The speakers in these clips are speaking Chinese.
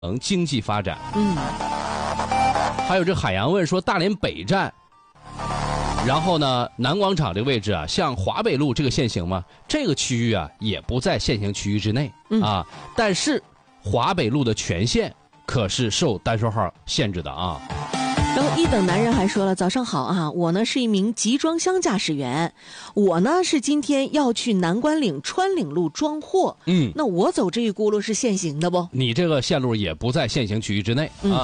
经济发展。还有这海洋问说，大连北站，然后呢，南广场这个位置啊，像华北路这个限行嘛，这个区域啊也不在限行区域之内啊。但是华北路的全线可是受单双号限制的啊。 然后一等男人还说了，早上好啊，我呢是一名集装箱驾驶员，我呢是今天要去南关岭川岭路装货，那我走这一轱辘是限行的不？ 你这个线路也不在限行区域之内啊。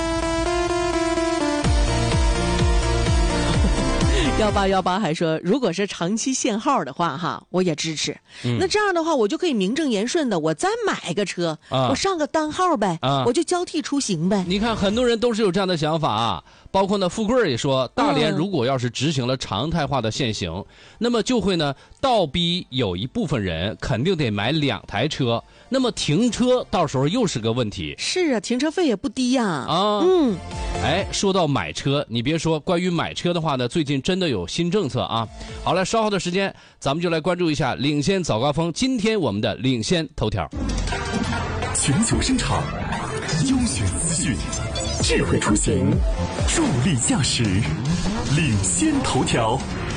1818还说，如果是长期限号的话哈，我也支持。那这样的话，我就可以名正言顺的，我再买个车，我上个单号呗，我就交替出行呗。 你看，很多人都是有这样的想法啊。包括呢，富贵也说，大连如果要是执行了常态化的限行，那么就会呢倒逼有一部分人肯定得买2台车，那么停车到时候又是个问题。 是啊，停车费也不低呀。 说到买车，你别说，关于买车的话呢，最近真的有新政策啊。好了，稍后的时间，咱们就来关注一下领先早高峰今天我们的领先头条。 全球声场，优选资讯，智慧出行，助力驾驶，领先头条。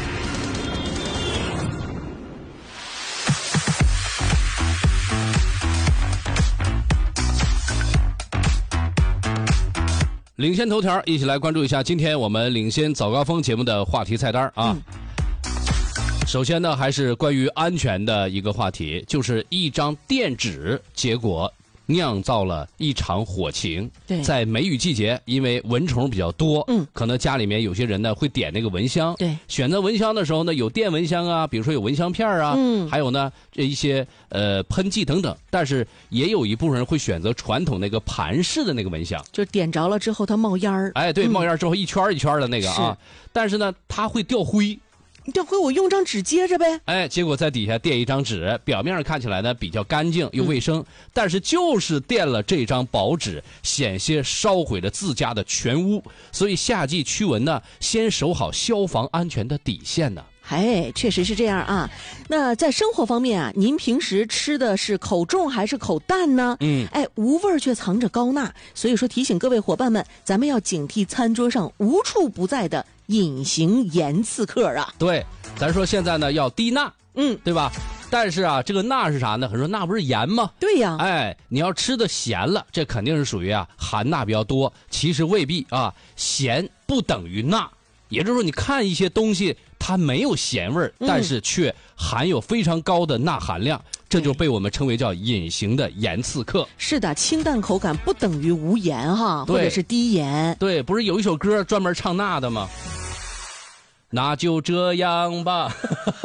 领先头条，一起来关注一下今天我们领先早高峰节目的话题菜单啊。首先呢，还是关于安全的一个话题，就是一张电纸，结果酿造了一场火情。在梅雨季节，因为蚊虫比较多，可能家里面有些人呢会点那个蚊香。选择蚊香的时候呢，有电蚊香啊，比如说有蚊香片啊，还有呢这一些喷剂等等。但是也有一部分人会选择传统那个盘式的那个蚊香， 就点着了之后它冒烟儿。 对，冒烟之后一圈一圈的那个啊，但是呢它会掉灰。 掉灰我用张纸接着呗。 结果在底下垫一张纸，表面上看起来呢比较干净又卫生，但是就是垫了这张薄纸，险些烧毁了自家的全屋。所以夏季驱蚊呢，先守好消防安全的底线呢。 确实是这样啊。那在生活方面啊，您平时吃的是口重还是口淡呢？无味却藏着高钠，所以说提醒各位伙伴们，咱们要警惕餐桌上无处不在的隐形盐刺客啊。 对，咱说现在呢要低钠，对吧？但是啊，这个钠是啥呢？很多人钠不是盐吗？ 对呀。 你要吃的咸了，这肯定是属于含钠比较多。其实未必啊，咸不等于钠。也就是说，你看一些东西它没有咸味儿，但是却含有非常高的钠含量，这就被我们称为叫隐形的盐刺客。 是的，清淡口感不等于无盐哈，或者是低盐。 对，不是有一首歌专门唱钠的吗？那就这样吧。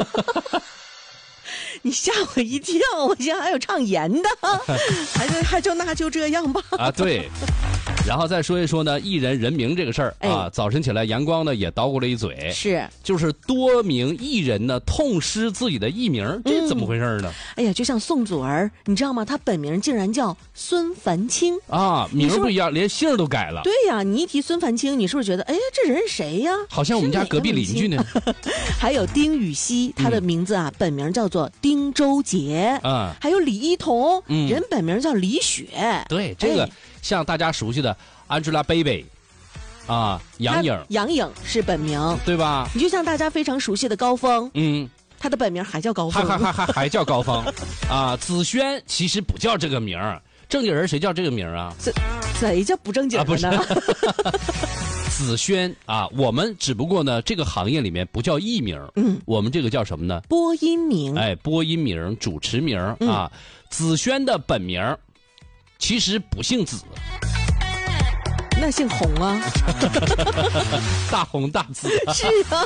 你吓我一跳，我现在还有唱盐的，还就那就这样吧。 对。然后再说一说呢，艺人人名这个事儿啊，早晨起来阳光呢也叨咕了一嘴，就是多名艺人呢痛失自己的艺名，这怎么回事呢？ 就像宋祖儿，你知道吗？他本名竟然叫孙凡清啊，名不一样，连姓都改了。 对呀，你一提孙凡清，你是不是觉得这人是谁呀？ 好像我们家隔壁邻居呢。 还有丁禹兮，他的名字啊，本名叫做丁周杰。还有李一桐，人本名叫李雪。 对，这个像大家熟悉的 Angelababy 啊，杨颖是本名， 对吧？ 你就像大家非常熟悉的高峰，他的本名还叫高峰， 还叫高峰啊。子轩其实不叫这个名儿，正经人谁叫这个名儿啊？ 谁叫不正经的呢？ 子轩啊，我们只不过呢，这个行业里面不叫艺名，我们这个叫什么呢？ 播音名。 播音名、主持名啊。子轩的本名其实不姓子， 那姓洪啊。 大红大紫。 是啊。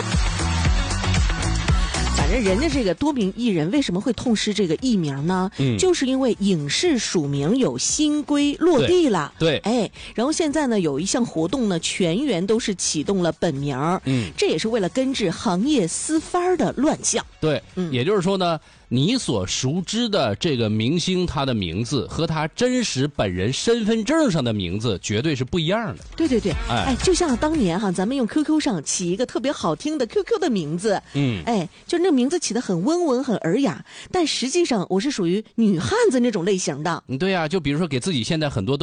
反正人家这个多名艺人为什么会痛失这个艺名呢？就是因为影视署名有新规落地了。 对， 然后现在呢有一项活动呢，全员都是启动了本名。这也是为了根治行业私翻的乱象。 对，也就是说呢， 你所熟知的这个明星他的名字和他真实本人身份证上的名字绝对是不一样的。 对对对，就像当年咱们用 QQ 上起一个特别好听的 QQ 的名字，就那名字起得很温文很尔雅，但实际上我是属于女汉子那种类型的。 对呀，就比如说给自己现在很多